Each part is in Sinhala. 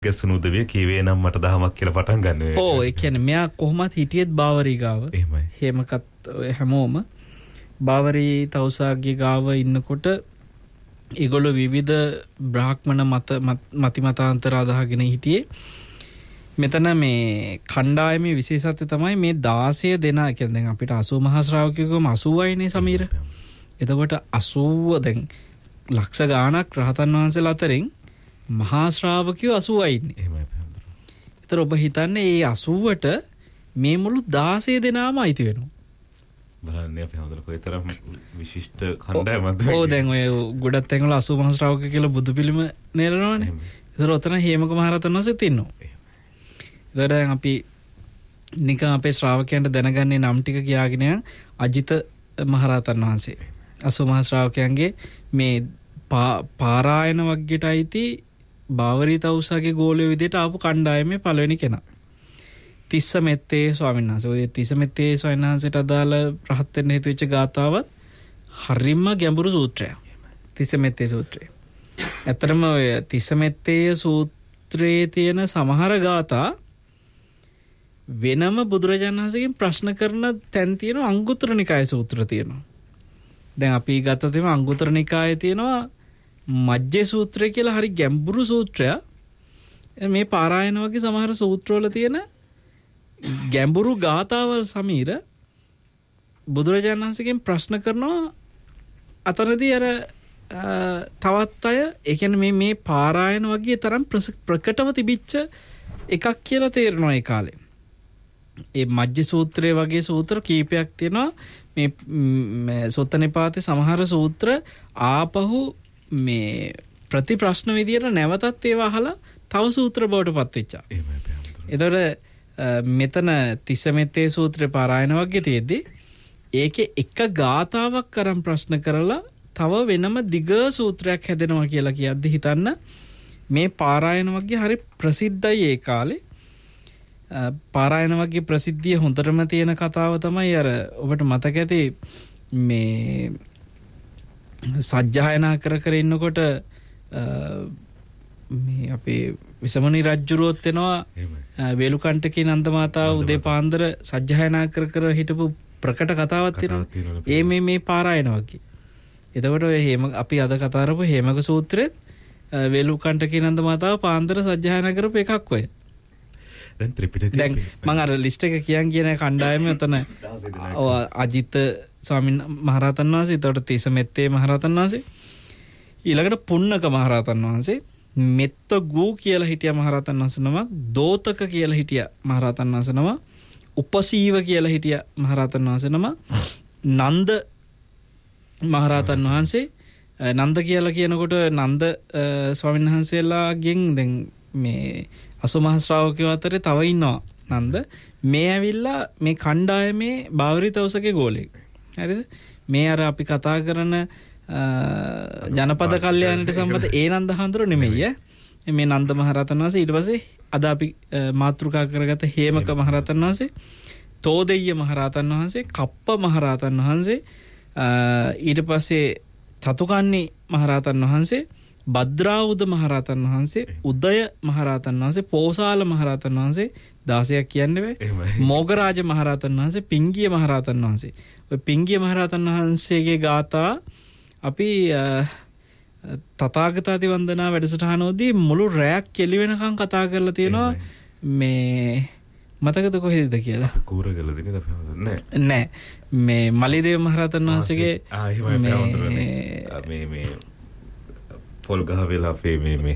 ගැසුණු උදවිය කීවේ නම් මට දහමක් කියලා පටන් ගන්න. ඔව් ඒ කියන්නේ මෙයා කොහොමත් හිටියෙත් බාවරි ගාව. එහෙමයි. හේමකත් හැමෝම බාවරි තවුසාගේ ගාව ඉන්නකොට ඒගොල්ලෝ විවිධ බ්‍රාහ්මණ මතිමතාන්තර අදහගෙන හිටියේ. මෙතන මේ කණ්ඩායමේ විශේෂත්වය තමයි මේ 16 දෙනා කියන්නේ දැන් අපිට 80 මහා ශ්‍රාවකයෝම 80යිනේ සමීර. එතකොට 80 දැන් ලක්ෂ ගාණක් රහතන් වහන්සේලා අතරින් මහා ශ්‍රාවකයෝ 80යි ඉන්නේ. එහෙමයි. ඒතර ඔබ හිතන්නේ මේ 80ට මේ මුළු 16 දෙනාම අයිති වෙනවා. බලන්න අපි හොඳට කොයිතරම් විශිෂ්ට කණ්ඩායමක්ද. ඔව් දැන් ඔය ගොඩක් තැන්වල 80 මහා ශ්‍රාවක කියලා බුදු පිළිම නෙරනවනේ. ඒතර ඔතන හේමක මහරහතන් වහන්සේත් ඉන්නවා. ඒතර දැන් අපි නිකන් අපේ ශ්‍රාවකයන්ට දැනගන්නේ නම් ටික කියාගෙන යන අජිත මහරහතන් වහන්සේ 80 මහා ශ්‍රාවකයන්ගේ මේ පාරායන වග්ගයට අයිති බාවරි තවුසාගේ ගෝලිය විදිහට ආපු කණ්ඩායමේ පළවෙනි කෙනා තිස්ස මෙත්තේ ස්වාමීන් වහන්සේ. ඔය තිස්ස මෙත්තේ ස්වාමීන් වහන්සේට අදාළ රහත් වෙන්න හේතු වෙච්ච ගාතාවත් හරිම ගැඹුරු සූත්‍රයක්. තිස්ස මෙත්තේ සූත්‍රය. ඇත්තටම ඔය තිස්ස මෙත්තේ සූත්‍රයේ තියෙන සමහර ගාථා වෙනම බුදුරජාණන් වහන්සේගෙන් ප්‍රශ්න කරන තැන් තියෙනවා. අංගුත්තර නිකායේ සූත්‍ර තියෙනවා. දැන් අපි ගත්තොත් එimhe අංගුත්තර නිකායේ තියෙනවා මජ්ජේ සූත්‍රය කියලා හරි ගැඹුරු සූත්‍රයක්. මේ පාරායන වගේ සමහර සූත්‍රවල තියෙන ගැඹුරු ගාථාවල් සමීර බුදුරජාණන් වහන්සේගෙන් ප්‍රශ්න කරනවා. අතරදී අර තවත් අය ඒ කියන්නේ මේ පාරායන වගේ තරම් ප්‍රකටව තිබිච්ච එකක් කියලා තේරෙනවා ඒ කාලේ. ඒ මජ්ජේ සූත්‍රය වගේ සූත්‍ර කීපයක් තියෙනවා. මේ සොත්තනිපාතේ සමහර සූත්‍ර ආපහු මේ ප්‍රතිප්‍රශ්න විදියට නැවතත් ඒවා අහලා තව සූත්‍ර බවට පත් වෙච්චා. ඒතකොට මෙතන තිස්සමෙත්තේ සූත්‍රේ පාරායන වගේ තියෙද්දි ඒකේ එක ගාතාවක් කරන් ප්‍රශ්න කරලා තව වෙනම දිග සූත්‍රයක් හැදෙනවා කියලා කියද්දි හිතන්න මේ පාරායන වගේ හරි ප්‍රසිද්ධයි ඒ කාලේ. පාරායන වගේ ප්‍රසිද්ධිය හොඳටම තියෙන කතාව තමයි අර ඔබට මතක ඇති මේ සජ්ජායනා කර ඉන්නකොට මේ අපේ විසමනි රජුරුවත් වෙනවා වේලුකණ්ඨකේ නන්දමාතාව උදේ පාන්දර සජ්ජායනා කර හිටපු ප්‍රකට කතාවක් තියෙනවා. ඒ මේ පාරායන වගේ. එතකොට අපි අද කතා කරපු හේමක සූත්‍රෙත් වේලුකණ්ඨකේ නන්දමාතාව පාන්දර සජ්ජායනා කරපු එකක් ඔය. දැන් ත්‍රිපිටකේ දැන් මම අර ලිස්ට් එක කියන කණ්ඩායමේ උතන අජිත ස්වාමීන් මහරහතන් වහන්සේ, එතකොට තිසමෙත්තේ මහරහතන් වහන්සේ, ඊළඟට පුන්නක මහරහතන් වහන්සේ, මෙත්ත ගූ කියලා හිටිය මහරහතන් වහන්සේ නම, දෝතක කියලා හිටිය මහරහතන් වහන්සේ නම, උපසීව කියලා හිටිය මහරහතන් වහන්සේ නම, නන්ද මහරහතන් වහන්සේ. නන්ද කියලා කියනකොට නන්ද ස්වාමීන් වහන්සේලාගෙන් දැන් මේ 80 මහා ශ්‍රාවකයෝ අතරේ තව ඉන්නවා නන්ද. මේ ඇවිල්ලා මේ කණ්ඩායමේ බාවරි තවුසගේ ගෝලෙක්. හරිද? මේ අර අපි කතා කරන ජනපද කල්යාණයට සම්බන්ධ ඒ නන්ද හඳුර නෙමෙයි ඈ. මේ නන්ද මහරහතන් වහන්සේ ඊට පස්සේ අද අපි මාතෘකා කරගත්ත හේමක මහරහතන් වහන්සේ, තෝදෙය්‍ය මහරහතන් වහන්සේ, කප්ප මහරහතන් වහන්සේ, ඊට පස්සේ චතුකන්නි මහරහතන් වහන්සේ, භද්‍රාවුද මහරහතන් වහන්සේ, උදය මහරහතන් වහන්සේ, පෝසාල මහරහතන් වහන්සේ 16ක් කියන්නේ බෑ. මොගරාජ මහරහතන් වහන්සේ, පිංගිය මහරහතන් වහන්සේ. ඔය පිංගිය මහරහතන් වහන්සේගේ ගාථා අපි තථාගතාති වන්දනා වැඩසටහනෝදී මුළු රැයක් කෙලි වෙනකන් කතා කරලා තියෙනවා. මේ මතකද කොහෙද කියලා? කූරගලදී නේද අපි හොඳ නෑ. මේ මලිදේව මහරහතන් වහන්සේගේ මේ පොල් ගහ වෙලා අපේ මේ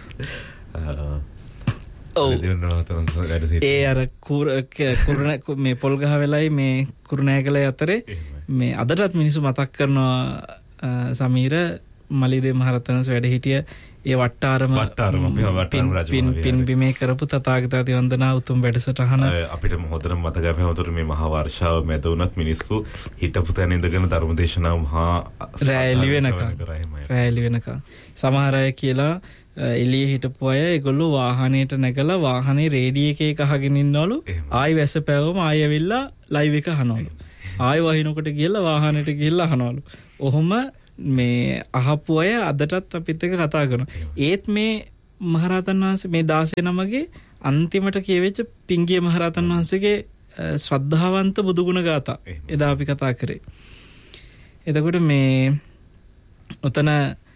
ඒ අර කුරුණ මේ පොල් ගහ වෙලයි මේ කුරුණෑගල අතරේ මේ අදටත් මිනිස්සු මතක් කරනවා සමීර මලිදේව මහරහතන් වහන්සේ වැඩ හිටිය ඒ වට්ටාරම පින් බිමේ කරපු තථාගතාති වන්දනා උතුම් වැඩසටහන අපිට හොඳටම මතකයි. අපි හොඳට මේ මහා වර්ෂාව මැද වුණත් මිනිස්සු හිටපු තැන ඉඳගෙන ධර්මදේශනාව මහා රැලි වෙනකන් සමහර අය කියලා එළියේ හිටපු අය ඒගොල්ලෝ වාහනේට නැගලා වාහනේ රේඩියෝ එකේ අහගෙන ඉන්නවලු. ආයි වැස්ස පැවම ආයි ඇවිල්ලා ලයිව් එක අහනවලු. ආයි වහිනකොට ගිහලා වාහනේට ගිහලා අහනවලු. ඔහොම මේ අහපු අය අදටත් අපිත් එක්ක කතා කරනවා. ඒත් මේ මහරහතන් වහන්සේ මේ 16 නමගේ අන්තිමට කියවෙච්ච පිංගිය මහරහතන් වහන්සේගේ ශ්‍රද්ධාවන්ත බුදුගුණ ගාථා එදා අපි කතා කරේ. එතකොට මේ ඔතන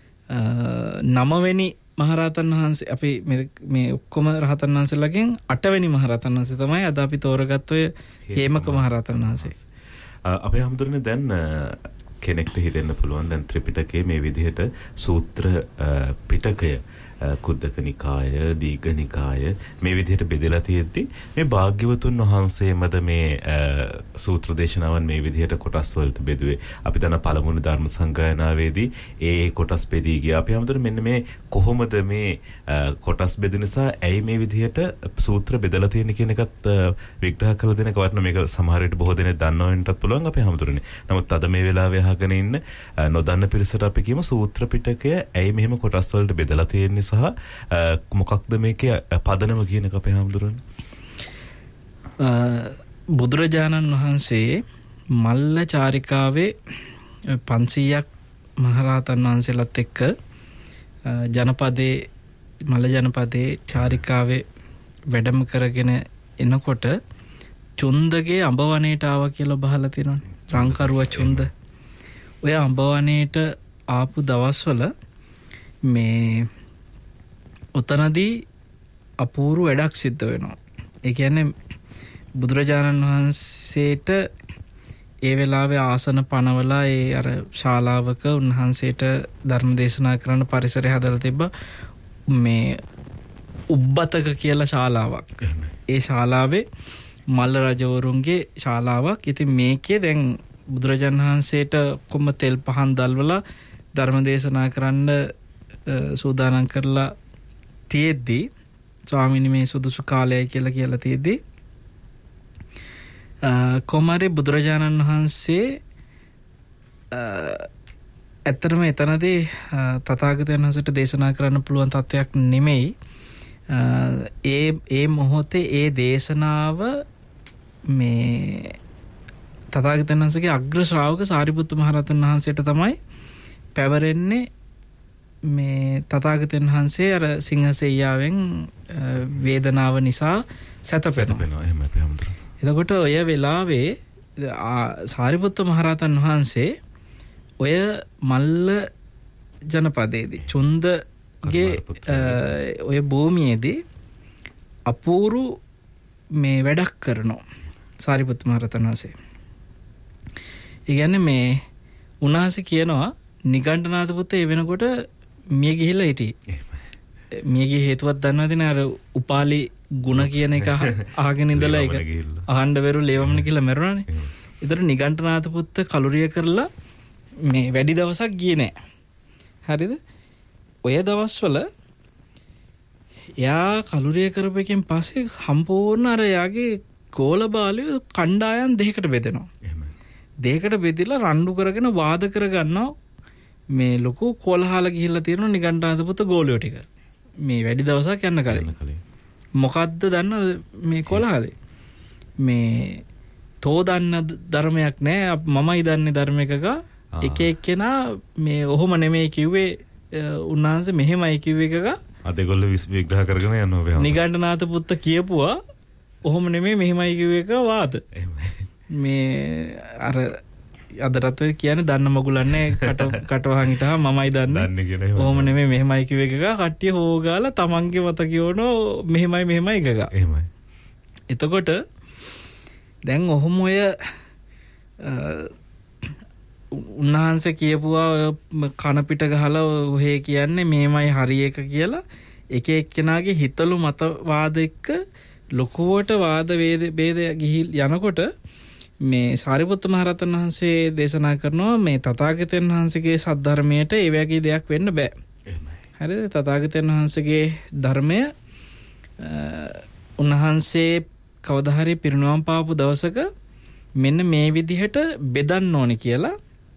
9 වෙනි මහරහතන් වහන්සේ අපි මේ ඔක්කොම රහතන් වහන්සේලාගෙන් 8 වෙනි මහරහතන් වහන්සේ තමයි අද අපි තෝරගත්ත ඔය හේමක මහරහතන් වහන්සේ. අපේ හැමදෙරනේ දැන් කෙනෙක්ට හිතෙන්න පුළුවන් දැන් ත්‍රිපිටකයේ මේ විදිහට සූත්‍ර පිටකය කුද්දක නිකාය, දීඝ නිකාය මේ විදිහට බෙදලා තියෙද්දි මේ භාග්‍යවතුන් වහන්සේමද මේ සූත්‍ර දේශනාවන් මේ විදිහට කොටස් වලට බෙදුවේ. අපි දන්න පළමුණු ධර්ම සංගායනාවේදී ඒ කොටස් බෙදී ගියා. අපි හැමදෙරම මෙන්න මේ කොහොමද මේ කොටස් බෙදෙන නිසා ඇයි මේ විදිහට සූත්‍ර බෙදලා තියෙන්නේ කියන එකත් විග්‍රහ කරලා දෙන කවටන මේක සමහර විට බොහෝ දෙනෙක් දන්නව වෙන්නත් පුළුවන් අපේ හැමදෙරනේ. නමුත් අද මේ වෙලාවේ අහගෙන ඉන්න නොදන්න පිරිසට අපි කියමු සූත්‍ර පිටකය ඇයි මෙහෙම කොටස් වලට බෙදලා තියෙන්නේ සහ මොකක්ද මේකේ පදනම කියන එක අපේ හැමදෙරනේ. බුදුරජාණන් වහන්සේ මල්ල චාරිකාවේ 500ක් මහරහතන් වහන්සේලාත් එක්ක ජනපදයේ මල්ල ජනපදයේ චාරිකාවේ වැඩම කරගෙන එනකොට චුන්දගේ අඹවණේට ආවා කියලා බහලා තියෙනවනේ. රංකරුව චුන්ද. ඔය අඹවණේට ආපු දවස්වල මේ උතනදී අපූර්ව වැඩක් සිද්ධ වෙනවා. ඒ කියන්නේ බුදුරජාණන් වහන්සේට ඒ වෙලාවේ ආසන පනවලා ඒ අර ශාලාවක උන්වහන්සේට ධර්ම දේශනා කරන්න පරිසරය හදලා තිබ්බා. මේ උබ්බතක කියලා ශාලාවක්. ඒ ශාලාවේ මල්ල රජවරුන්ගේ ශාලාවක්. ඉතින් මේකේ දැන් බුදුරජාණන් වහන්සේට කොම්ම තෙල් පහන් දල්වලා ධර්ම දේශනා කරන්න සූදානම් කරලා තියෙද්දී ස්වාමීනි මේ සුදුසු කාලයයි කියලා තියෙද්දී කොමාරේ බුදුරජාණන් වහන්සේ ඇත්තටම එතනදී තථාගතයන් වහන්සේට දේශනා කරන්න පුළුවන් තත්වයක් නෙමෙයි. ඒ මොහොතේ ඒ දේශනාව මේ තථාගතයන් වහන්සේගේ අග්‍ර ශ්‍රාවක සාරිපුත්ත මහරහතන් වහන්සේට තමයි පැවරෙන්නේ. මේ තථාගතයන් වහන්සේ අර සිංහසෙයියාවෙන් වේදනාව නිසා සැතපෙනවා. එතකොට ඔය වෙලාවේ සාරිපුත්ත මහරහතන් වහන්සේ ඔය මල්ල ජනපදයේදී චුන්දගේ ඔය භූමියේදී අපූරු මේ වැඩක් කරනවා සාරිපුත්ත මහරහතන් වහන්සේ. ඒ කියන්නේ මේ උන්වහන්සේ කියනවා නිගණ්ඨනාථ පුත්ත ඒ වෙනකොට මිය ගිහිල්ලා හිටියේ. මියගේ හේතුවක් දන්නවද? අර උපාලි ගුණ කියන එක අහගෙන ඉඳලා ඒක අහන්න බැරු ලේවමන කියලා මැරුණානේ. ඒතර නිගණ්ඨනාථ පුත්ත කලුරිය කරලා මේ වැඩි දවසක් ගියේ නෑ. හරිද? ඔය දවස්වල එයා කලුරිය කරපෙකින් පස්සේ සම්පූර්ණ අර යාගේ ගෝල බාලය කණ්ඩායම් දෙකකට බෙදෙනවා. දෙකකට බෙදලා රණ්ඩු කරගෙන වාද කරගන්නවා. මේ ලොකු කොලහල ගිහිල්ලා තියෙනවා නිගණ්ඨනාථ පුත්ත ගෝලියෝ ටික. මේ වැඩි දවසක් යන්න කලින්. මොකද්ද දන්නවද මේ කොලහලේ? මේ තෝ දන්න ධර්මයක් නෑ මමයි දන්නේ ධර්මයකක එක එක්කෙනා මේ ඔහොම නෙමෙයි කිව්වේ උන්වහන්සේ මෙහෙමයි කිව්ව එකක අද ඒගොල්ලෝ විග්‍රහ කරගෙන යනවා. නිගණ්ඨනාථ පුත්ත කියපුවා ඔහොම නෙමෙයි මෙහෙමයි කිව්ව එක වාද. මේ අර අදටත් කියන්නේ දන්න මගුලන්නේ කටවහන් හිටා මමයි දන්නේ කියන්නේ ඔහොම නෙමෙයි මෙහෙමයි කිව්ව එකක කට්ටිය හොගාලා තමන්ගේ මත කියවනෝ මෙහෙමයි එකක. එහෙමයි. එතකොට දැන් ඔහොම ඔය උන්වහන්සේ කියපුවා කන පිට ගහලා ඔහේ කියන්නේ මේමයි හරි එක කියලා එක එක්කෙනාගේ හිතලු මතවාද එක්ක ලොකුවට වාද වේද ගිහිල් යනකොට මේ සාරිපුත්ත මහරහතන් වහන්සේ දේශනා කරනවා මේ තථාගතයන් වහන්සේගේ සද්ධර්මයට ඒ වගේ දෙයක් වෙන්න බෑ. හරිද? තථාගතයන් වහන්සේගේ ධර්මය උන්වහන්සේ කවදා හරි පිරිනුවම් පාපු දවසක මෙන්න මේ විදිහට බෙදන්න ඕනේ කියලා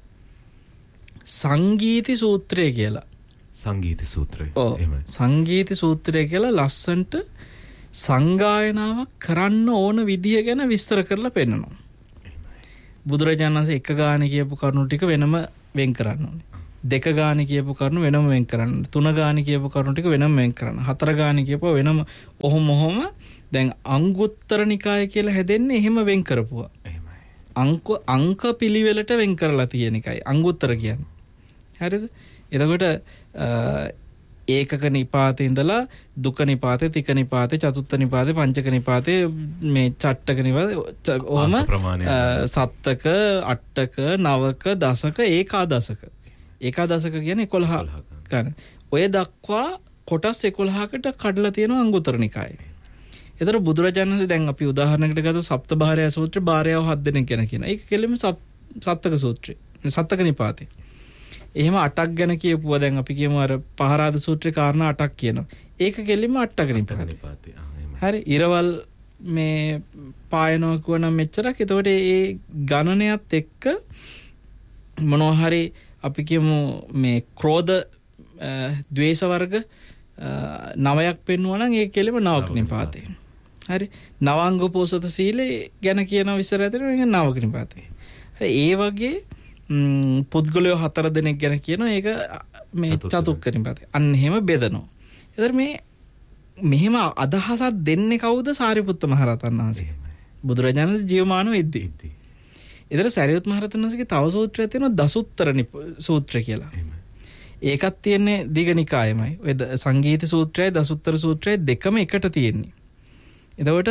සංගීති සූත්‍රය කියලා. සංගීති සූත්‍රය. එහෙමයි. සංගීති සූත්‍රය කියලා ලස්සන්ට සංගායනාවක් කරන්න ඕන විදිහ ගැන විස්තර කරලා පෙන්නනවා. බුදුරජාණන් වහන්සේ එක ගානේ කියපු කරුණු ටික වෙනම වෙන් කරන්න ඕනේ. දෙක ගානේ කියපු කරුණු වෙනම වෙන් කරන්න. 3 ගානේ කියපු කරුණු ටික වෙනම වෙන් කරන්න. 4 ගානේ කියපුවා වෙනම ඔහොම දැන් අංගුත්තර නිකාය කියලා හැදෙන්නේ එහෙම වෙන් කරපුවා. එහෙමයි. අංක පිළිවෙලට වෙන් කරලා තියෙන එකයි අංගුත්තර කියන්නේ. හරිද? එතකොට ඒකක නිපාතේ ඉඳලා දුක නිපාතේ, තික නිපාතේ, චතුත්ථ නිපාතේ, පංචක නිපාතේ, මේ චට්ටක නිපාතේ ඔහම සත්තක, අට්ටක, නවක, දසක, ඒකාදසක. ඒකාදසක කියන්නේ 11 ගන්න. ඔය දක්වා කොටස් 11කට කඩලා තියෙනවා අංගුත්තර නිකායේ. ඒතර බුදුරජාණන් වහන්සේ දැන් අපි උදාහරණයකට ගත්තොත් සප්තභාරය සූත්‍රය භාර්යාව 7 දෙනෙක් ගැන කියන. ඒක කෙලින්ම සත්තක සූත්‍රය. සත්තක නිපාතේ. එහෙම 8ක් ගැන කියපුවා දැන් අපි කියමු අර පහරාද සූත්‍රේ කාරණා 8ක් කියනවා. ඒක කෙලින්ම 8ක නිපාතේ. හරි. ඉරවල් මේ පායනවා කියනනම් මෙච්චරක්. එතකොට ඒ ගණනයත් එක්ක මොනවා හරි අපි කියමු මේ ක්‍රෝධ ද්වේෂ වර්ග 9ක් පෙන්වුවා නම් ඒක කෙලින්ම 9ක නිපාතේ. හරි. නවාංගෝපෝසත සීලේ ගැන කියන විස්තර ඇතුළේ මේක 9ක නිපාතේ. හරි. ඒ වගේ පුද්ගලයෝ 4 දෙනෙක් ගැන කියනවා ඒක මේ චතුක්ක නිපාතේ. අන්න එහෙම බෙදනවා. ඒතර මේ මෙහෙම අදහසක් දෙන්නේ කවුද? සාරිපුත්ත මහරහතන් වහන්සේ. බුදුරජාණන් ජීවමානව ඉද්දී. ඒතර සාරිපුත් මහරහතන් වහන්සේගේ තව සූත්‍රයක් තියෙනවා දසුත්තර සූත්‍රය කියලා. ඒකත් තියෙන්නේ දීඝනිකායමයි. ඔය සංගීත සූත්‍රයයි දසුත්තර සූත්‍රයයි දෙකම එකට තියෙන්නේ. එතකොට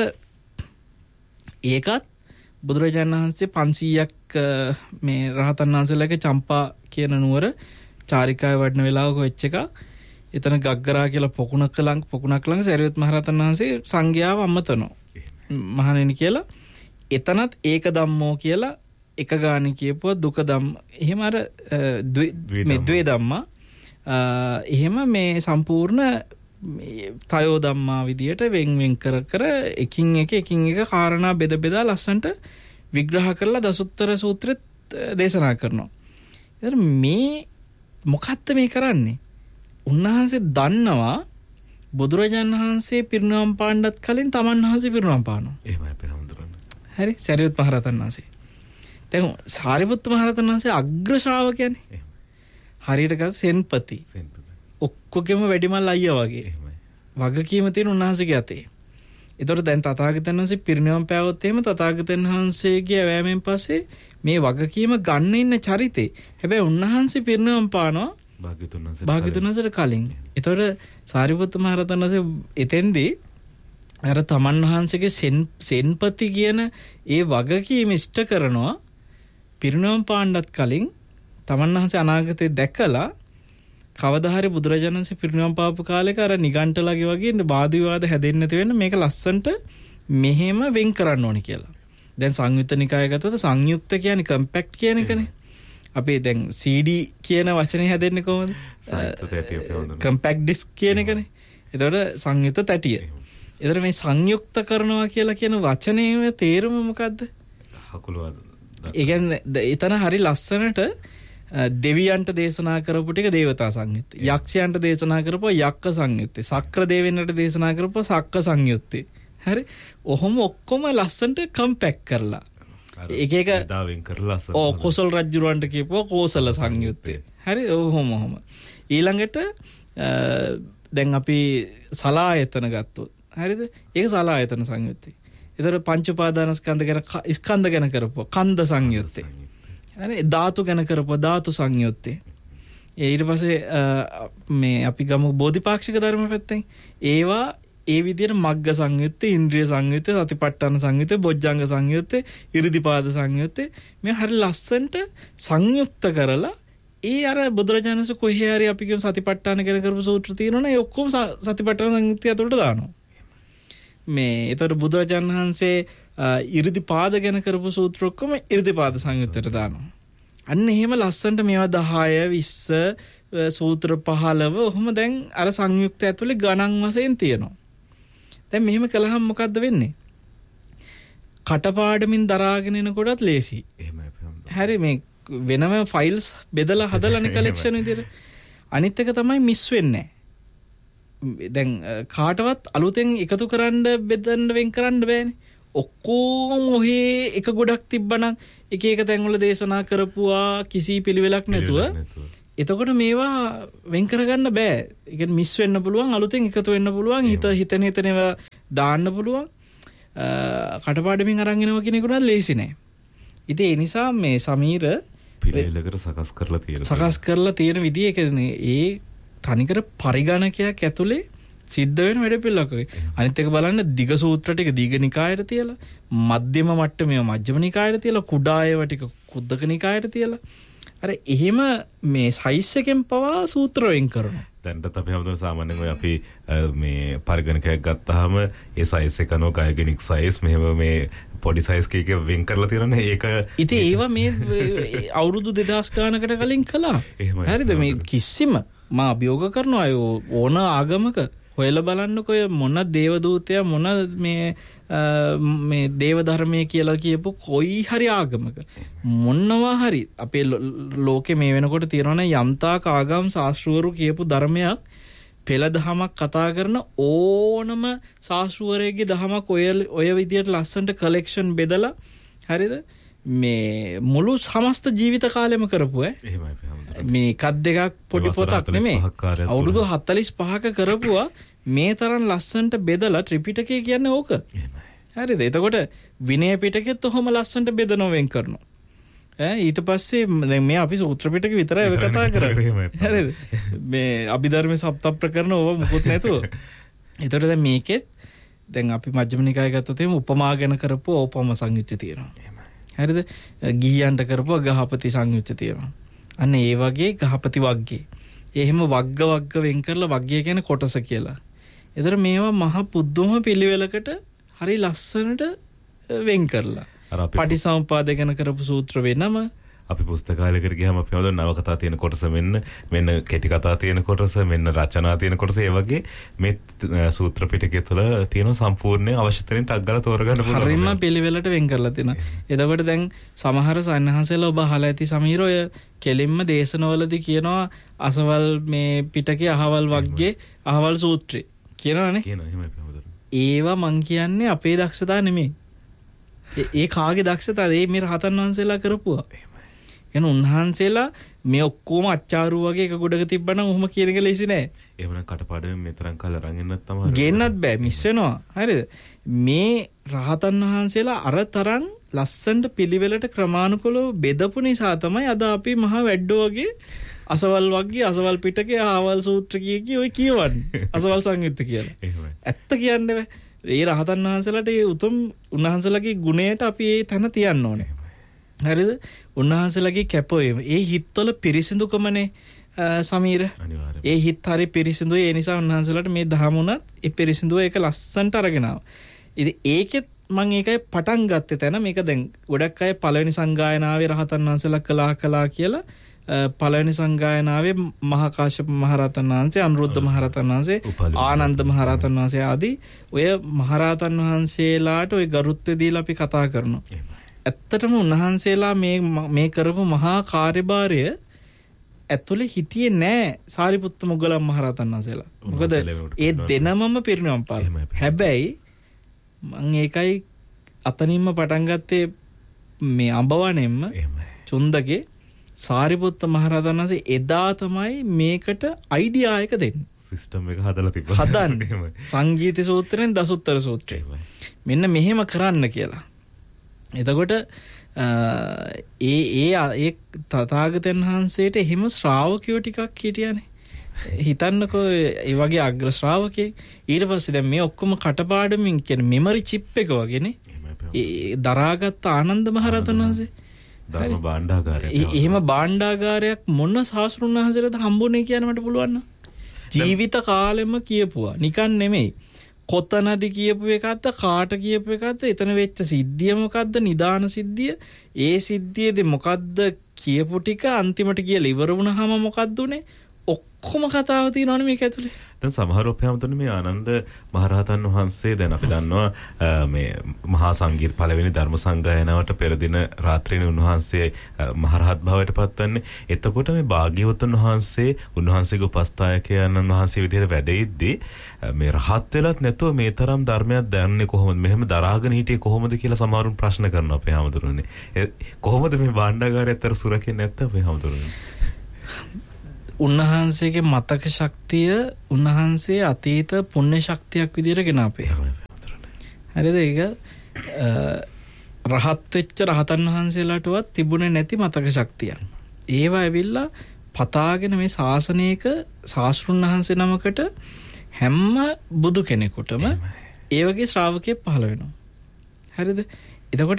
ඒකත් බුදුරජාණන් වහන්සේ 500ක් මේ රහතන් වහන්සේලාගේ චම්පා කියන නුවර චාරිකාවේ වඩන වෙලාවක වෙච්ච එක. එතන ගග්ගරා කියලා පොකුණක් ළඟ සරියුත් මහරහතන් වහන්සේ සංඝයාව අමතනවා. මහණෙනි කියලා. එතනත් ඒක ධම්මෝ කියලා එක ගානේ කියපුවා දුක ධම්ම. එහෙම අර මේ ද්වේ ධම්මා එහෙම මේ සම්පූර්ණ තයෝ ධම්මා විදියට වෙන් කර එකින් එක කාරණා බෙදා ලස්සන්ට විග්‍රහ කරලා දසුත්තර සූත්‍රෙත් දේශනා කරනවා. ඒතර මේ මොකක්ද මේ කරන්නේ? උන්වහන්සේ දන්නවා බුදුරජාණන් වහන්සේ පිරිනවම් පාන්නත් කලින් තමන් වහන්සේ පිරිනවම් පානවා. එහෙමයි අපේ හඳුරන්නේ. හරි. සරියුත් මහරහතන් වහන්සේ. දැන් සාරිපුත්ත මහරහතන් වහන්සේ අග්‍ර ශ්‍රාවකයනේ. හරියට ගත්ත සෙන්පති. ඔක්කොගෙම වැඩිමල් අයියා වගේ. වගකීම තියෙන උන්වහන්සේගේ අතේ. ඒතකොට දැන් තථාගතයන් වහන්සේ පිරිනිවන් පෑවොත් එහෙම තථාගතයන් වහන්සේගේ ඇවෑමෙන් පස්සේ මේ වගකීම ගන්න ඉන්න චරිතේ. හැබැයි උන්වහන්සේ පිරිනිවන් පානවා භාග්‍යවතුන් වහන්සේට කලින්. ඒතකොට සාරිපුත්ත මහරහතන් වහන්සේ එතෙන්දී අර තමන් වහන්සේගේ සෙන්පති කියන ඒ වගකීම ඉෂ්ට කරනවා පිරිනිවන් පාන්නත් කලින් තමන් වහන්සේ අනාගතේ දැකලා කවදා හරි බුදුරජාණන් වහන්සේ පිරිනිවන් පාපු කාලෙක අර නිගණ්ඨලගේ වගේ වාද විවාද හැදෙන්නේ නැති වෙන්න මේක ලස්සන්ට මෙහෙම වෙන් කරන්න ඕනේ කියලා. දැන් සංයුත්ත නිකාය ගත්තොත් සංයුක්ත කියන්නේ කම්පැක්ට් කියන එකනේ. අපි දැන් CD කියන වචනේ හැදෙන්නේ කොහොමද? කම්පැක්ට් ඩිස්ක් කියන එකනේ. ඒතකොට සංයුක්ත තැටිය. ඒතර මේ සංයුක්ත කරනවා කියලා කියන වචනේම තේරුම මොකද්ද? හකුලවද. ඒ කියන්නේ එතන හරි ලස්සනට දෙවියන්ට දේශනා කරපු ටික දේවතා සංයුත්තේ. යක්ෂයන්ට දේශනා කරපුවා යක්ක සංයුත්තේ. සක්‍ර දෙවියන්ට දේශනා කරපුවා සක්ක සංයුත්තේ. හරි. ඔහොම ඔක්කොම ලස්සනට කම්පැක්ට් කරලා. එක දාවෙන් කරලා ලස්සන. කොසල් රජුරවන්ට කියපුවා කෝසල සංයුත්තේ. හරි. ඔහොම. ඊළඟට දැන් අපි සලායතන ගත්තොත්. හරිද? ඒක සලායතන සංයුත්තේ. ඒතර පංච උපාදානස්කන්ධ ගැන ස්කන්ධ ගැන කරපුවා කන්ද සංයුත්තේ. හරි. ධාතු ගැන කරපුවා ධාතු සංයුත්තේ. ඊට පස්සේ මේ අපි ගමු බෝධිපාක්ෂික ධර්ම පැත්තෙන් ඒවා ඒ විදිහට මග්ග සංයුත්තේ, ඉන්ද්‍රිය සංයුත්තේ, සතිපට්ඨාන සංයුත්තේ, බොජ්ජංග සංයුත්තේ, ඉරිදිපාද සංයුත්තේ මේ හරි ලස්සනට සංයුක්ත කරලා ඒ අර බුදුරජාණන් වහන්සේ කොහේ හරි අපි කියමු සතිපට්ඨාන ගැන කරපු සූත්‍ර තියෙනවනේ ඒ ඔක්කොම සතිපට්ඨාන සංයුත්තේ ඇතුළට දානවා. මේ ඒතර බුදුරජාණන් වහන්සේ ඉරිදිපාද ගැන කරපු සූත්‍ර ඔක්කොම ඉරිදිපාද සංයුත්තට දානවා. අන්න එහෙම ලස්සනට මේවා 10 20 සූත්‍ර 15 ඔහොම දැන් අර සංයුක්ත ඇතුලේ ගණන් වශයෙන් තියෙනවා. දැන් මෙහෙම කළාම මොකද්ද වෙන්නේ? කටපාඩමින් දරාගෙන එනකොටත් ලේසි. එහෙමයි. හරි මේ වෙනම ෆයිල්ස් බෙදලා හදලානේ කලෙක්ෂන් විදියට. අනිත් එක තමයි මිස් වෙන්නේ නැහැ. දැන් කාටවත් අලුතෙන් එකතු කරන්න බෙදන්න වෙන් කරන්න බෑනේ. ඔක්කොම ඔහේ එක ගොඩක් තිබ්බනම් එක තැන්වල දේශනා කරපුවා කිසි පිළිවෙලක් නැතුව එතකොට මේවා වෙන් කරගන්න බෑ. ඒ කියන්නේ මිස් වෙන්න පුළුවන්, අලුතෙන් එකතු වෙන්න පුළුවන්, හිතෙන ඒවා දාන්න පුළුවන්. කටපාඩමින් අරන් එනවා කියන එක උනත් ලේසි නෑ. ඉතින් ඒ නිසා මේ සමීර පිළිවෙලකට සකස් කරලා තියෙන විදිය ඒ තනිකර පරිගණකයක් ඇතුලේ සිද්ධ වෙන වැඩ පිළිවෙලක්. අනිත් එක බලන්න දිග සූත්‍ර ටික දීඝ නිකායට තියලා, මධ්‍යම මට්ටමේ මජ්ක්‍ධිම නිකායට තියලා, කුඩා ඒවා ටික කුද්දක නිකායට තියලා. අර එහෙම මේ සයිස් එකෙන් පවා සූත්‍ර වෙන් කරනවා. දැන්ටත් අපි හැමෝටම සාමාන්‍යයෙන් ඔය අපි මේ පරිගණකයක් ගත්තාම ඒ සයිස් එක අනුව ගයගෙනික් සයිස් මෙහෙම මේ පොඩි සයිස් කීක වෙන් කරලා තියෙනනේ. ඒක ඉතින් ඒවා මේ අවුරුදු 2000 ගානකට කලින් කළා. හරිද? මේ කිසිම මා අභියෝග කරනවා ඕන ආගමක හොයලා බලන්නකො මොන දේවදූතයා මොන මේ දේව ධර්මයේ කියලා කියපු කොයි හරි ආගමක මොනවා හරි අපේ ලෝකේ මේ වෙනකොට තියෙනවනේ යම්තාක ආගම් ශාස්ත්‍රවරු කියපු ධර්මයක් පෙළ දහමක් කතා කරන ඕනම ශාස්ත්‍රවරයෙක්ගේ දහමක් ඔය විදියට ලස්සනට කලෙක්ෂන් බෙදලා හරිද මේ මුළු සමස්ත ජීවිත කාලෙම කරපු මේ එකක් දෙකක් පොඩි පොතක් නෙමෙයි අවුරුදු 45ක කරපුවා මේ තරම් ලස්සනට බෙදලා ත්‍රිපිටකය කියන්නේ ඕක. හරිද? එතකොට විනය පිටකෙත් ඔහොම ලස්සනට බෙදනවා වෙන් කරනවා. ඊට පස්සේ දැන් මේ අපි සූත්‍ර පිටක විතරයි ඔය කතා කරන්නේ. හරිද? මේ අභිධර්ම සප්ත ප්‍රකරණ ඕව මුකුත් නැතුව. එතකොට දැන් මේකෙත් දැන් අපි මජ්ක්‍ධිම නිකාය ගත්තොත් එහෙම උපමා ගැන කරපුව ඕපම සංයුච්ච තියෙනවා. හරිද? ගිහියන්ට කරපුව ගහපති සංයුච්ච තියෙනවා. අන්න ඒ වගේ ගහපති වග්ගේ. එහෙම වග්ග වෙන් කරලා වග්ගය කියන්නේ කොටස කියලා. ඒතර මේවා මහ පුදුම පිළිවෙලකට හරි ලස්සනට වෙන් කරලා. පටිසමුපාද ගැන කරපු සූත්‍ර වෙනම අපි පුස්තකාලයකට ගියාම අපි හොඳ නවකතා තියෙන කොටස මෙන්න කෙටි කතා තියෙන කොටස මෙන්න රචනා තියෙන කොටස ඒ වගේ මේ සූත්‍ර පිටකය තුළ තියෙන සම්පූර්ණ අවශ්‍ය තැනින් ටක් ගාලා තෝරගන්න පුළුවන්. හරියම පිළිවෙලට වෙන් කරලා තියෙනවා. එතකොට දැන් සමහර සන්නහසෙලා ඔබ අහලා ඇති සමීර ඔය කෙලින්ම දේශනවලදී කියනවා අසවල් මේ පිටකේ අහවල් වග්ගේ අහවල් සූත්‍රේ කියනවනේ. කියනවා එහෙමයි හොඳට. ඒවා මං කියන්නේ අපේ දක්ෂතා නෙමෙයි. ඒ කාගේ දක්ෂතාවද? ඒ මේ රහතන් වහන්සේලා කරපුවා. එන උන්වහන්සේලා මේ ඔක්කොම අච්චාරු වගේ එක ගොඩක තිබ්බනම් ඔහොම කියන එක ලේසි නෑ. එහෙමනම් කටපාඩම් මෙතරම් කාල අරන් ඉන්නත් තමයි. ගේන්නත් බෑ මිස් වෙනවා. හරිද? මේ රහතන් වහන්සේලා අර තරම් ලස්සනට පිළිවෙලට ක්‍රමානුකූලව බෙදපු නිසා තමයි අද අපි මහා වැඩෝ වගේ අසවල් වගේ අසවල් පිටකේ ආවල් සූත්‍ර කිය ඔය කියවන්නේ. අසවල් සංයුත්ත කියලා. එහෙමයි. ඇත්ත කියන්නේ බෑ. ඒ රහතන් වහන්සේලාට ඒ උතුම් උන්වහන්සේලාගේ ගුණයට අපි ඒ තැන තියන්න ඕනේ. හරිද? උන්වහන්සේලාගේ කැපවීම ඒ හිත්වල පිරිසිදුකමනේ සමීර. ඒ හිත් හරි පිරිසිදුයි. ඒ නිසා උන්වහන්සේලාට මේ දහමුණත් ඒ පිරිසිදුව ඒක ලස්සන්ට අරගෙන ආවා. ඉතින් ඒකෙත් මම ඒකයි පටන් ගත්තේ තැන මේක දැන් ගොඩක් අය පළවෙනි සංගායනාවේ රහතන් වහන්සේලා කළා කියලා පළවෙනි සංගායනාවේ මහා කාශ්‍යප මහරහතන් වහන්සේ, අනුරුද්ධ මහරහතන් වහන්සේ, ආනන්ද මහරහතන් වහන්සේ ආදී ඔය මහරහතන් වහන්සේලාට ඔය ගරුත්වය දීලා අපි කතා කරනවා. ඇත්තටම උන්වහන්සේලා මේ කරපු මහා කාර්යභාරය ඇතුලේ හිටියේ නෑ සාරිපුත්ත මොග්ගලම් මහරහතන් වහන්සේලා. මොකද ඒ දෙනමම පිරිනවම් පාලා. හැබැයි මම ඒකයි අතනින්ම පටන් ගත්තේ මේ අඹවණෙන්ම චුන්දගේ සාරිපුත්ත මහරහතන් වහන්සේ එදා තමයි මේකට අයිඩියා එක දෙන්නේ. සිස්ටම් එක හදලා තිබ්බා. හදන්නේ. සංගීත සූත්‍රයෙන් දසුත්තර සූත්‍රය. මෙන්න මෙහෙම කරන්න කියලා. එතකොට ඒ තථාගතයන් වහන්සේට එහෙම ශ්‍රාවකයෝ ටිකක් හිටියානේ. හිතන්නකෝ ඒ වගේ අග්‍ර ශ්‍රාවකයෙක්. ඊට පස්සේ දැන් මේ ඔක්කොම කටපාඩමින් කියන්නේ මෙමරි චිප් එක වගේනේ. ඒ දරාගත් ආනන්ද මහරහතන් වහන්සේ ධර්ම භාණ්ඩාගාරයක්. එහෙම භාණ්ඩාගාරයක් මොන ශාස්ත්‍රුන් වහන්සේලාද හම්බුනේ කියන මට පුළුවන් නම්. ජීවිත කාලෙම කියපුවා. නිකන් නෙමෙයි. කොතනද කියපු එකක්ද කාට කියපු එකක්ද එතන වෙච්ච සිද්ධිය මොකද්ද නිදාන සිද්ධිය ඒ සිද්ධියේදී මොකද්ද කියපු ටික අන්තිමට කියලා ඉවර වුණාම මොකද්ද උනේ ඔක්කොම කතාව තියෙනවනේ මේක ඇතුලේ. දැන් සමහර ඔප්පයන්තුනේ මේ ආනන්ද මහරහතන් වහන්සේ දැන් අපි දන්නවා මේ මහා සංගීත පළවෙනි ධර්ම සංගායනාවට පෙර දින රාත්‍රියේ උන්වහන්සේ මහරහත් භාවයට පත්වන්නේ. එතකොට මේ භාග්‍යවතුන් වහන්සේ උන්වහන්සේගේ උපස්ථායකයන් වහන්සේ විදිහට වැඩෙද්දී මේ රහත් වෙලත් නැතුව මේ තරම් ධර්මයක් දැනන්නේ කොහොමද? මෙහෙම දරාගෙන හිටියේ කොහොමද කියලා සමහරුන් ප්‍රශ්න කරනවා අපේ හැමදෙරුනේ. කොහොමද මේ භාණ්ඩාගාරයත් අතර සුරකෙන්නේ නැත්තේ අපේ හැමදෙරුනේ? උන්වහන්සේගේ මතක ශක්තිය උන්වහන්සේ අතීත පුණ්‍ය ශක්තියක් විදිහට ගෙන අපේ. හරිද? ඒක රහත් වෙච්ච රහතන් වහන්සේලාටවත් තිබුණේ නැති මතක ශක්තියක්. ඒවා ඇවිල්ලා පතාගෙන මේ ශාසනයක ශාස්ත්‍රුන් වහන්සේ නමකට හැම බුදු කෙනෙකුටම ඒ වගේ ශ්‍රාවකයෙක් පහළ වෙනවා. හරිද? එතකොට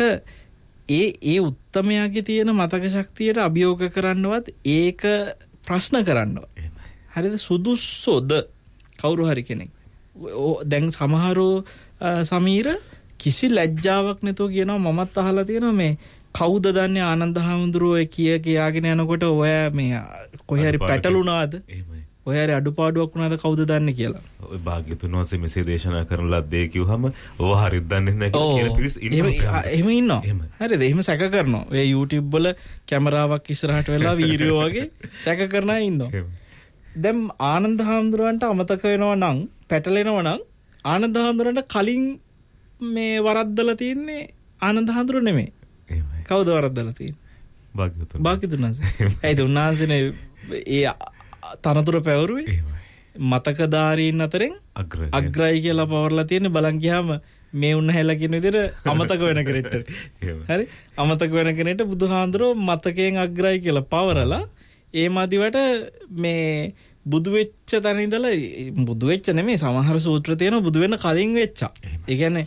ඒ උත්තමයාගේ තියෙන මතක ශක්තියට අභියෝග කරන්නවත් ඒක ප්‍රශ්න කරන්නවත්. හරිද? සුදුස්සොද කවුරු හරි කෙනෙක්. දැන් සමහරව සමීර කිසි ලැජ්ජාවක් නැතුව කියනවා මමත් අහලා තියෙනවා මේ කවුද දන්නේ ආනන්ද හාමුදුරුවෝ කියාගෙන යනකොට ඔය මේ කොහේ හරි පැටලුණාද? ඔය හරි අඩුපාඩුවක් වුණාද කවුද දන්නේ කියලා. ඔය භාග්‍යතුන් වහන්සේ මෙසේ දේශනා කරන ලද්දේ කිව්වහම ඔව හරියට දන්නේ නැහැ කියලා පිරිස් ඉන්නවා. එහෙම ඉන්නවා. හරිද? එහෙම සැක කරනවා. ඔය YouTube වල කැමරාවක් ඉස්සරහට වෙලා වීඩියෝ වගේ සැක කරන අය ඉන්නවා. දැන් ආනන්ද හාමුදුරුවන්ට අමතක වෙනවා නම් පැටලෙනවා නම් ආනන්ද හාමුදුරුවන්ට කලින් මේ වරද්දලා තියන්නේ ආනන්ද හාමුදුරුවෝ නෙමෙයි. කවුද වරද්දලා තියෙන්නේ? භාග්‍යතුන් වහන්සේ. ඒද උන්වහන්සේනේ ඒ තනතුර පැවරුවේ මතකධාරීන් අතරින් අග්‍රයි කියලා පවර්ලා තියෙන්නේ. බලන් ගියාම මේ උන්නහැලා කියන විදිහට අමතක වෙන කෙනෙක්ට. හරි? අමතක වෙන කෙනෙක්ට බුදුහාඳුරෝ මතකයෙන් අග්‍රයි කියලා පවරලා ඒ මදිවට මේ බුදු වෙච්ච තැන ඉඳලා බුදු වෙච්ච නෙමෙයි සමහර සූත්‍ර තියෙනවා බුදු වෙන්න කලින් වෙච්චා. ඒ කියන්නේ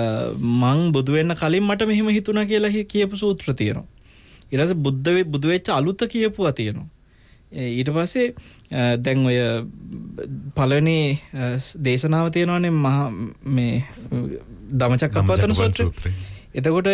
මං බුදු වෙන්න කලින් මට මෙහෙම හිතුණා කියලා කියපු සූත්‍ර තියෙනවා. ඊට පස්සේ බුදු වෙච්ච අලුත කියපුවා තියෙනවා. ඊට පස්සේ දැන් ඔය පළවෙනි දේශනාව තියෙනවානේ මේ ධම්මචක්කප්පවත්තන සූත්‍රය. එතකොට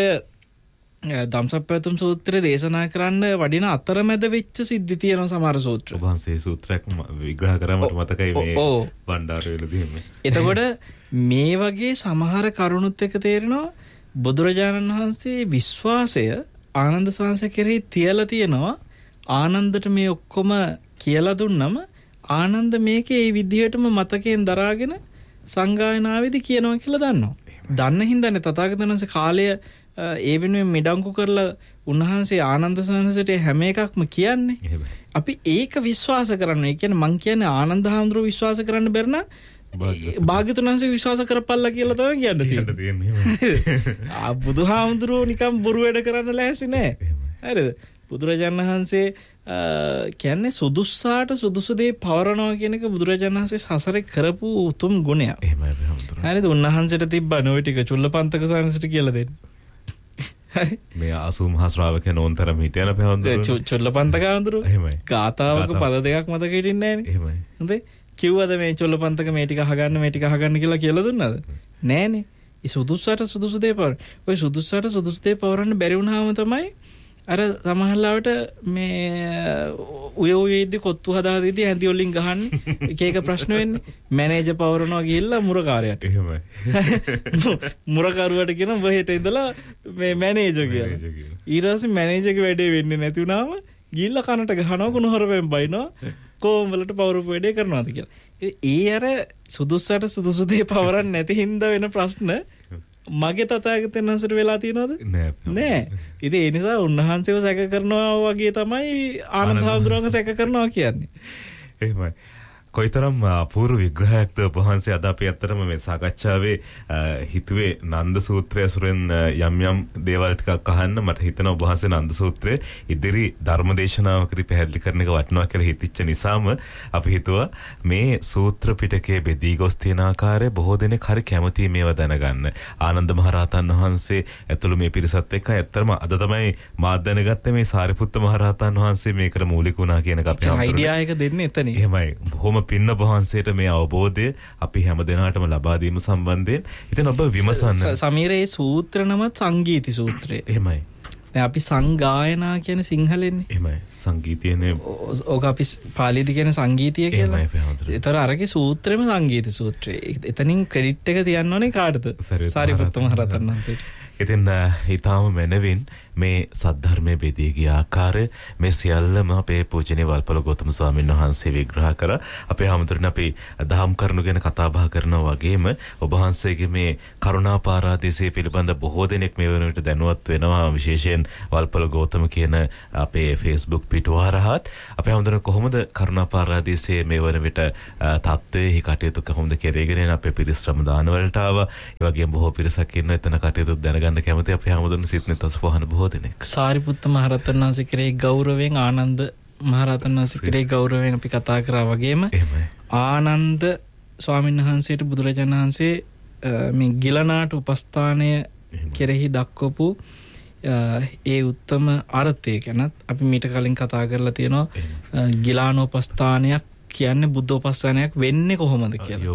ධම්සප්පවත්තන සූත්‍රය දේශනා කරන්න වඩින අතරමැද වෙච්ච සිද්ධි තියෙනවා සමහර සූත්‍ර. ඔබ වහන්සේ සූත්‍රයක් විග්‍රහ කරා මට මතකයි මේ බණ්ඩාරවලදී එහෙම. එතකොට මේ වගේ සමහර කරුණුත් එක තේරෙනවා බුදුරජාණන් වහන්සේ විශ්වාසය ආනන්ද සාංශ කෙරෙහි තියලා තියෙනවා. ආනන්දට මේ ඔක්කොම කියලා දුන්නම ආනන්ද මේකේ ඒ විදිහටම මතකයෙන් දරාගෙන සංගායනාවේදී කියනවා කියලා දන්නවා. දන්න හින්දානේ තථාගතයන් වහන්සේ කාලය ඒ වෙනුවෙන් මිඩංගු කරලා උන්වහන්සේ ආනන්ද සාංශයට හැම එකක්ම කියන්නේ. අපි ඒක විශ්වාස කරනවා. ඒ කියන්නේ මං කියන්නේ ආනන්ද හාමුදුරුවෝ විශ්වාස කරන්න බැරි නම් භාග්‍යතුන් වහන්සේ විශ්වාස කරපල්ලා කියලා තමයි කියන්නේ. බුදුහාමුදුරුවෝ නිකන් බොරු වැඩ කරන්න ලෑස්ති නෑ. හරිද? බුදුරජාණන් වහන්සේ කියන්නේ සුදුස්සාට සුදුසු දේ පවරනවා කියන එක බුදුරජාණන් වහන්සේ සසරේ කරපු උතුම් ගුණයක්. එහෙමයි හාමුදුරුවෝ. හරිද? උන්වහන්සේට තිබ්බන ওই ටික චුල්ලපන්තක සාංශට කියලා දෙන්න. හරි. මේ 80 මහා ශ්‍රාවකයන් ඕන්තරම් හිටියන අපේ හාමුදුරුවෝ. චුල්ලපන්තක හාමුදුරුවෝ. එහෙමයි. ගාතාවක පද දෙකක් මතක හිටින්නේ නැහනේ. එහෙමයි. හොඳේ. කිව්වද මේ චුල්ලපන්තක මේ ටික අහගන්න මේ ටික අහගන්න කියලා දුන්නද? නෑනේ. ඒ සුදුස්සාට සුදුසු දේ පවර. ඔය සුදුස්සාට සුදුසු දේ පවරන්න බැරි වුණාම තමයි අර සමහරලාවට මේ උයෝයේදී කොත්තු හදාදීදී ඇඳි වලින් ගහන්නේ එක එක ප්‍රශ්න වෙන්නේ. මැනේජර් පවරනවා ගිහිල්ලා මුරකාරයාට. එහෙමයි. මුරකාරුවට කියන ඔබ හෙට ඉඳලා මේ මැනේජර් කියලා. ඊට පස්සේ මැනේජර්ගේ වැඩේ වෙන්නේ නැති වුණාම ගිහිල්ලා කනට ගහනවා කුණු හොරපෙන් බයිනවා කොම් වලට පවරපු වැඩේ කරනවාද කියලා. ඒ අර සුදුස්සට සුදුසු දේ පවරන්නේ නැති හින්දා වෙන ප්‍රශ්න මගේ තථාගතයන් වහන්සේට වෙලා තියෙනවද? නෑ. ඉතින් ඒ නිසා උන්වහන්සේව සැක කරනවා වගේ තමයි ආනන්ද හාමුදුරුවන්ව සැක කරනවා කියන්නේ. එහෙමයි. කොයිතරම් අපූර්ව විග්‍රහයක්ද ඔබ වහන්සේ අද අපි අත්‍තරම මේ සාකච්ඡාවේ හිතුවේ නන්ද සූත්‍රය අසුරෙන් යම් යම් දේවල් ටිකක් අහන්න මට හිතෙනවා ඔබ වහන්සේ නන්ද සූත්‍රයේ ඉදිරි ධර්මදේශනාවකදී පැහැදිලි කරන එක වටිනවා කියලා හිතිච්ච නිසාම අපි හිතුවා මේ සූත්‍ර පිටකයේ බෙදී ගොස් තියෙන ආකාරය බොහෝ දෙනෙක් හරි කැමතියි මේවා දැනගන්න. ආනන්ද මහරහතන් වහන්සේ ඇතුළු මේ පිරිසත් එක්ක ඇත්තටම අද තමයි මා දැනගත්තේ මේ සාරිපුත්ත මහරහතන් වහන්සේ මේකට මූලික වුණා කියන එක අපි අයිඩියා එක දෙන්නේ එතනින්. එහෙමයි. බොහොම පින්න වහන්සේට මේ අවබෝධය අපි හැම දෙනාටම ලබා දීම සම්බන්ධයෙන් ඉතින් ඔබ විමසන්න. සමීරේ සූත්‍ර නම සංගීති සූත්‍රය. එහෙමයි. දැන් අපි සංගායනා කියන සිංහලෙන්නේ. එහෙමයි. සංගීතයනේ ඕක අපි පාලියේදී කියන සංගීතය කියලා. එහෙමයි. ඒතර අරගේ සූත්‍රෙම සංගීත සූත්‍රය. එතනින් ක්‍රෙඩිට් එක තියන්න ඕනේ කාටද? සාරිපුත්ත මහරහතන් වහන්සේට. ඉතින් ඊටාම මනවින් මේ සද්ධර්මයේ බෙදී ගිය ආකාරය මේ සියල්ලම අපේ පූජනීය වල්පොල ගෞතම ස්වාමීන් වහන්සේ විග්‍රහ කරා. අපේ හැමතුරන අපි දහම් කරුණු ගැන කතා බහ කරනවා වගේම ඔබ වහන්සේගේ මේ කරුණා පාරාදීසය පිළිබඳ බොහෝ දෙනෙක් මේ වෙන විට දැනුවත් වෙනවා. විශේෂයෙන් වල්පොල ගෞතම කියන අපේ Facebook පිටුව හරහාත් අපේ හැමතුරන කොහොමද කරුණා පාරාදීසය මේ වෙන විට තත්ත්වයේ කටයුතු කොහොමද කෙරෙගෙන යන අපේ පිරිස්රම දාන වලට ආවා. ඒ වගේම බොහෝ පිරිසක් ඉන්න එතන කටයුතු දැනගන්න කැමති අපේ හැමතුරන සිත්නේ තස්පහන බොහෝ දෙනෙක්. සාරිපුත්ත මහරහතන් වහන්සේ කෙරෙහි ගෞරවයෙන් ආනන්ද මහරහතන් වහන්සේ කෙරෙහි ගෞරවයෙන් අපි කතා කරා වගේම ආනන්ද ස්වාමීන් වහන්සේට බුදුරජාණන් වහන්සේ මේ ගිලනාට උපස්ථානය කෙරෙහි දක්වපු ඒ උත්තම අර්ථය ගැනත් අපි මීට කලින් කතා කරලා තියෙනවා. ගිලානෝපස්ථානයක් කියන්නේ බුද්ධෝපස්ථානයක් වෙන්නේ කොහොමද කියලා.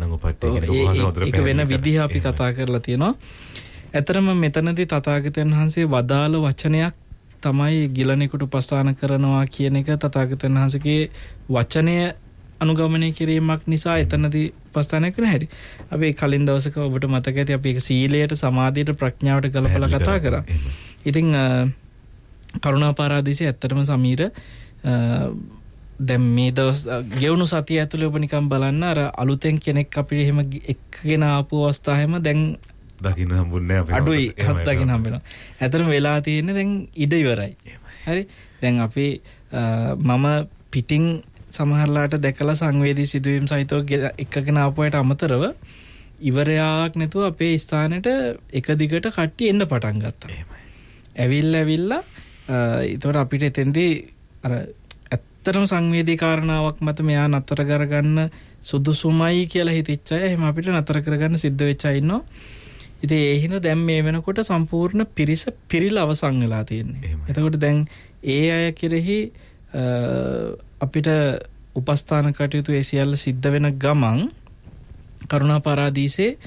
ඒක වෙන විදිහ අපි කතා කරලා තියෙනවා. ඇතරම මෙතනදී තථාගතයන් වහන්සේ වදාළ වචනයක් තමයි ගිලණෙකුට උපස්ථාන කරනවා කියන එක. තථාගතයන් වහන්සේගේ වචනය අනුගමනය කිරීමක් නිසා එතනදී උපස්ථාන කරන හැටි අපි කලින් දවසක ඔබට මතක ඇති අපි ඒක සීලයට සමාධියට ප්‍රඥාවට ගලපලා කතා කරා. ඉතින් කරුණාපාරාදීසය ඇත්තටම සමීර දැන් මේ දවස් ගෙවුණු සතිය ඇතුලේ ඔබ නිකන් බලන්න අර අලුතෙන් කෙනෙක් අපිට එහෙම එක්කගෙන ආපු අවස්ථාවෙම දැන් දකින්න හම්බුන්නේ නැහැ. අඩුයි දකින්න හම්බෙනවා. ඇත්තටම වෙලා තියෙන්නේ දැන් ඉඩ ඉවරයි. හරි. දැන් අපි මම පිටින් සමහරලාට දැකලා සංවේදී සිදුවීම් සහිතව එක්කගෙන ආපුවට අමතරව ඉවරයක් නැතුව අපේ ස්ථානෙට එක දිගට කට්ටිය එන්න පටන් ගත්තා. ඇවිල්ලා ඒතකොට අපිට එතෙන්දී අර ඇත්තටම සංවේදී කාරණාවක් මත මෙයා නතර කරගන්න සුදුසුමයි කියලා හිතෙච්ච අය එහෙම අපිට නතර කරගන්න සිද්ධ වෙච්ච අය ඉන්නවා. ඉතින් ඒ හින්දා දැන් මේ වෙනකොට සම්පූර්ණ පිරිස පිරිලා අවසන් වෙලා තියෙන්නේ. එතකොට දැන් ඒ අය කෙරෙහි අපිට උපස්ථාන කටයුතු ඒ සියල්ල සිද්ධ වෙන ගමන් කරුණාපාරාදීසේ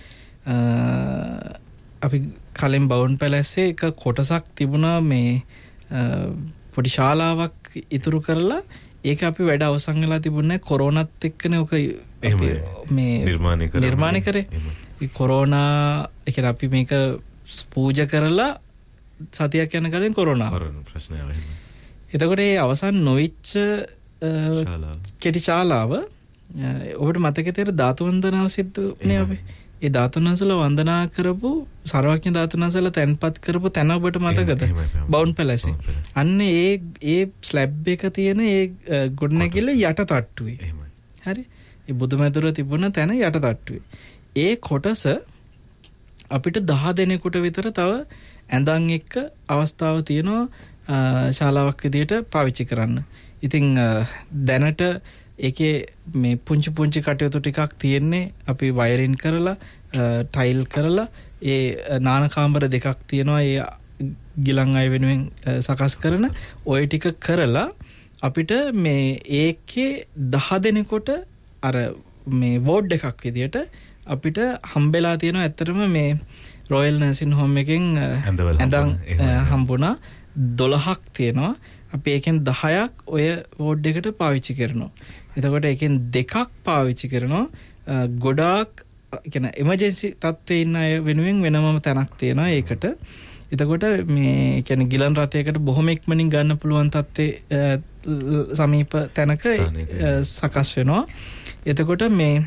අපි කලින් බවුන් පැලැස්සේ එක කොටසක් තිබුණා මේ පොඩි ශාලාවක් ඉතුරු කරලා ඒක අපි වැඩ අවසන් වෙලා තිබුණේ කොරෝනාත් එක්කනේ ඔක මේ නිර්මාණය කරේ. කොරෝනා ඒ කියන්නේ අපි මේක පූජා කරලා සතියක් යන කලින් කොරෝනා ප්‍රශ්නය ආවා. එතකොට ඒ අවසන් නොවිච්ච කෙටි ශාලාව ඔබට මතකද තේර ධාතු වන්දනාව සිද්ධ නේ අපි. ඒ ධාතුන්වන්සලා වන්දනා කරපු සර්වඥ ධාතුන්වන්සලා තැන්පත් කරපු තැන ඔබට මතකද? බවුන් පැලැසේ. අන්න ඒ ස්ලැබ් එක තියෙන ඒ ගොඩනැගිල්ල යට තට්ටුවේ. හරි. ඒ බුදුමැදුර තිබුණ තැන යට තට්ටුවේ. ඒ කොටස අපිට 10 දෙනෙකුට විතර තව ඇඳන් එක්ක අවස්ථාව තියෙනවා ශාලාවක් විදියට පාවිච්චි කරන්න. ඉතින් දැනට ඒකේ මේ පුංචි කටයුතු ටිකක් තියෙන්නේ අපි වයරින් කරලා ටයිල් කරලා ඒ නානකාමර දෙකක් තියෙනවා ඒ ගිලන් අය වෙනුවෙන් සකස් කරන ওই ටික කරලා අපිට මේ ඒකේ 10 දෙනෙකුට අර මේ වෝඩ් එකක් විදියට අපිට හම්බෙලා තියෙනවා. ඇත්තටම මේ රොයල් නර්සින් හෝම් එකෙන් ඇඳන් හම්බුණා 12ක් තියෙනවා. අපි ඒකෙන් 10ක් ඔය වෝඩ් එකට පාවිච්චි කරනවා. එතකොට ඒකෙන් 2ක් පාවිච්චි කරනවා ගොඩාක් කියන්නේ එමර්ජන්සි තත්ත්වයේ ඉන්න අය වෙනුවෙන් වෙනමම තැනක් තියෙනවා ඒකට. එතකොට මේ කියන්නේ ගිලන් රථයකට බොහොම ඉක්මනින් ගන්න පුළුවන් තත්ත්වයේ සමීප තැනක සකස් වෙනවා. එතකොට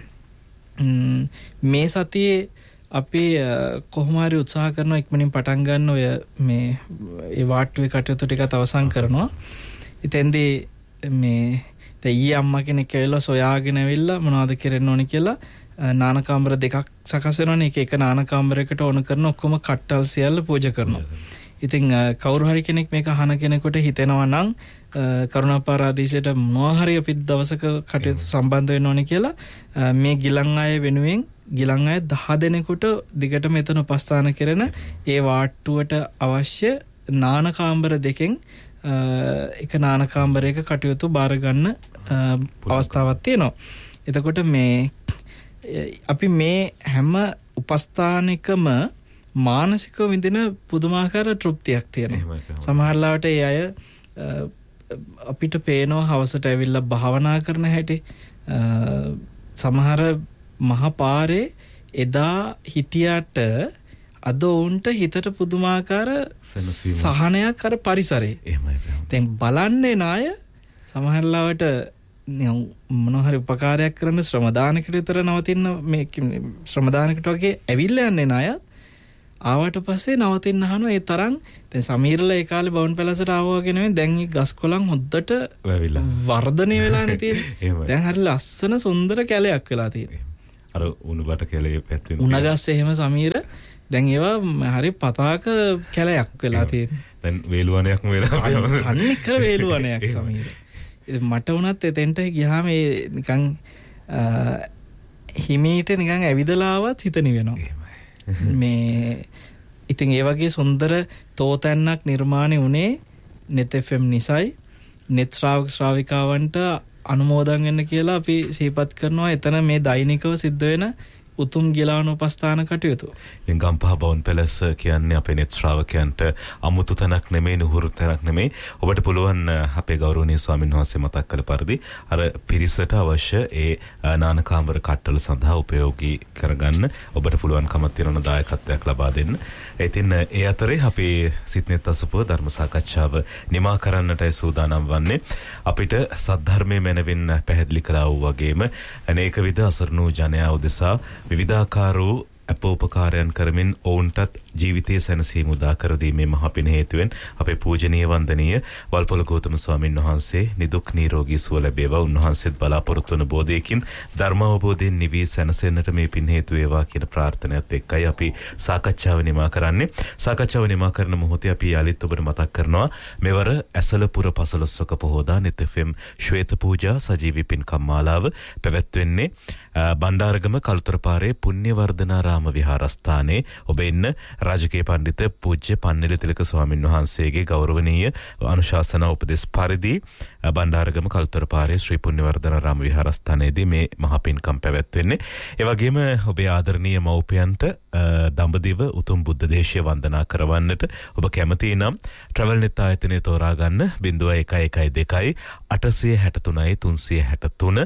මේ සතියේ අපි කොහොම හරි උත්සාහ කරනවා ඉක්මනින් පටන් ගන්න ඔය මේ ඒ වාට්ටුවේ කටයුතු ටිකත් අවසන් කරනවා. ඉතින්දී මේ ඊයේ අම්මා කෙනෙක් ඇවිල්ලා සොයාගෙන ඇවිල්ලා මොනවද කරන්න ඕනේ කියලා නානකාමර දෙකක් සකස් වෙනවනේ. එක නානකාමරයකට ඕන කරන ඔක්කොම කට්ටල් සියල්ල පූජා කරනවා. ඉතින් කවුරු හරි කෙනෙක් මේක අහන කෙනෙකුට හිතෙනවා නම් කරුණාපාරාදීසයට මොනවා හරි අපි දවසක කටයුතු සම්බන්ධ වෙන්න ඕනේ කියලා මේ ගිලන් අය වෙනුවෙන් ගිලන් අය 10 දෙනෙකුට දිගට මෙතන උපස්ථාන කරන ඒ වාට්ටුවට අවශ්‍ය නානකාමර දෙකෙන් එක නානකාමරයක කටයුතු බාර ගන්න අවස්ථාවක් තියෙනවා. එතකොට මේ අපි මේ හැම උපස්ථානිකම මානසිකව විඳින පුදුමාකාර තෘප්තියක් තියෙනවා. සමහරවිට ඒ අය අපිට පේනවා හවසට ඇවිල්ලා භාවනා කරන හැටි. සමහර මහපාරේ එදා හිටියට අද උන්ට හිතට පුදුමාකාර සහනයක් අර පරිසරේ. එහෙමයි. දැන් බලන්නේ නාය සමහරලාවට මොනහරි උපකාරයක් කරන ශ්‍රමදානකට විතර නවතින්න මේ ශ්‍රමදානකට වගේ ඇවිල්ලා යන්නේ නාය. ආවට පස්සේ නවතින්න අහනවා ඒ තරම් දැන් සමීරලා ඒ කාලේ බවුන් පැලසට ආවා වගේ නෙමෙයි දැන් මේ ගස් කොළන් හොද්දට වර්ධනය වෙලානේ තියෙන්නේ. දැන් හරි ලස්සන සුන්දර කැලයක් වෙලා තියෙනවා. අර උණුබට කැලේ පැත්තෙන් උණගස් එහෙම සමීර දැන් ඒවා හරි පතාක කැලයක් වෙලා තියෙනවා. දැන් වේලුවනයක්ම වෙලා අන්නේ කර වේලුවනයක් සමීර. මට වුණත් එතෙන්ට ගියාම ඒ නිකන් හිමීට නිකන් ඇවිදලාවත් හිත නිවෙනවා. මේ ඉතින් ඒ වගේ සුන්දර තෝතැන්නක් නිර්මාණය වුණේ net fm නිසයි. net ශ්‍රාවක ශ්‍රාවිකාවන්ට අනුමෝදන් වෙන්න කියලා අපි සිහිපත් කරනවා. එතන මේ දෛනිකව සිද්ධ වෙන උතුම් ගිලානෝපස්ථාන කටයුතු. ඉතින් ගම්පහ බවුන් පැලස් කියන්නේ අපේ net ශ්‍රාවකයන්ට අමුතු තැනක් නෙමෙයි, නුහුරු තැනක් නෙමෙයි. ඔබට පුළුවන් අපේ ගෞරවනීය ස්වාමීන් වහන්සේ මතක් කළ පරිදි අර පිරිසට අවශ්‍ය ඒ නානකාමර කට්ටල සඳහා උපයෝගී කරගන්න ඔබට පුළුවන්කමක් තියෙන දායකත්වයක් ලබා දෙන්න. ඉතින් ඒ අතරේ අපේ සිත්නෙත් අසපුව ධර්ම සාකච්ඡාව නිමා කරන්නටයි සූදානම් වන්නේ. අපිට සද්ධර්මයේ මැනවින් පැහැදිලි කළා වූ වගේම අනේක විද අසරණු ජනයා උදෙසා විවිධාකාර වූ අපෝපකාරයන් කරමින් ඔවුන්ටත් ජීවිතයේ සැනසීම උදා කර දීමේ මහ පින හේතුවෙන් අපේ පූජනීය වන්දනීය වල්පොළ ගෞතම ස්වාමීන් වහන්සේ නිදුක් නිරෝගී සුව ලැබේවා. උන්වහන්සේත් බලාපොරොත්තු වන බෝධියකින් ධර්ම අවබෝධයෙන් නිවී සැනසෙන්නට මේ පින් හේතු වේවා කියන ප්‍රාර්ථනාවත් එක්කයි අපි සාකච්ඡාව නිමා කරන්නේ. සාකච්ඡාව නිමා කරන මොහොතේ අපි යාලිත් ඔබට මතක් කරනවා මෙවර ඇසලපුර පසළොස්වක පොහොදා net fm ශ්වේත පූජා සජීවී පින්කම් මාලාව පැවැත්වෙන්නේ බණ්ඩාරගම කළුතරපාරේ පුණ්‍යවර්ධනාරාම විහාරස්ථානයේ. ඔබ එන්න රාජකීය පඬිත පූජ්‍ය පන්නේල තිලක ස්වාමින් වහන්සේගේ ගෞරවනීය අනුශාසනා උපදෙස් පරිදි බණ්ඩාරගම කළුතරපාරේ ශ්‍රී පුණ්‍යවර්ධනාරාම විහාරස්ථානයේදී මේ මහ පින්කම් පැවැත්වෙන්නේ. ඒ වගේම ඔබේ ආදරණීය මව්පියන්ට දඹදිව උතුම් බුද්ධ දේශය වන්දනා කරවන්නට ඔබ කැමති නම් travel net ආයතනය තෝරා ගන්න 0112 863 363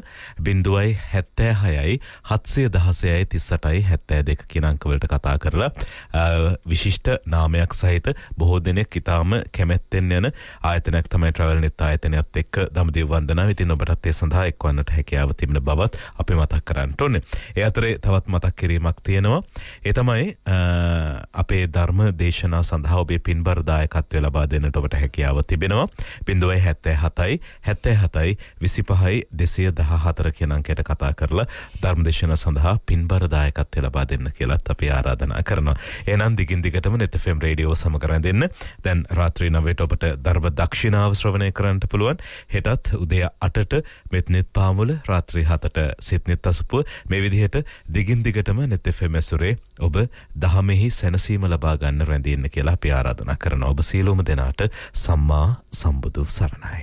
076 716 38 72 කියන අංක වලට කතා කරලා විශිෂ්ට නාමයක් සහිත බොහෝ දෙනෙක් ඊටාම කැමැත්තෙන් යන ආයතනයක් තමයි travel net ආයතනයත් එක්ක දඹදිව වන්දනාව. ඉතින් ඔබටත් ඒ සඳහා එක්වන්නට හැකියාව තිබෙන බවත් අපි මතක් කරන්න ඕනේ. ඒ අතරේ තවත් මතක් කිරීමක් තියෙනවා. ඒ තමයි අපේ ධර්ම දේශනා සඳහා ඔබේ පින්බර දායකත්වය ලබා දෙන්නට ඔබට හැකියාව තිබෙනවා. 077 77 25 214 කියන අංකයට කතා කරලා ධර්ම දේශනා සඳහා පින්බර දායකත්වය ලබා දෙන්න කියලාත් අපි ආරාධනා කරනවා. එහෙනම් දිගින් දිගටම net fm රේඩියෝ සමග රැඳෙන්න. දැන් රාත්‍රී 9ට ඔබට ධර්ම දක්ෂිනාව ශ්‍රවණය කරන්නට පුළුවන්. හෙටත් උදේ 8ට මෙත්නෙත් පාමුල, රාත්‍රී 7ට සිත්නෙත් අසපුව. මේ විදිහට දිගින් දිගටම net fm ඇසුරේ ඔබ දහමෙහි සැනසීම ලබා ගන්න රැඳෙන්න කියලා අපි ආරාධනා කරනවා. ඔබ සියලුම දෙනාට සම්මා සම්බුදු සරණයි.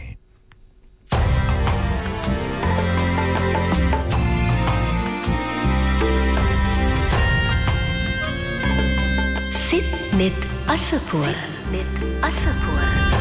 Net Asapur.